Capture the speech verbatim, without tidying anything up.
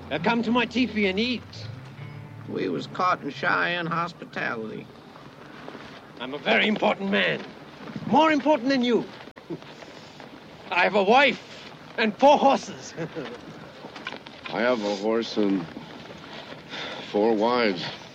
Uh, come to my teepee and eat. We was caught in Cheyenne hospitality. I'm a very important man. More important than you. I have a wife and four horses. I have a horse and four wives.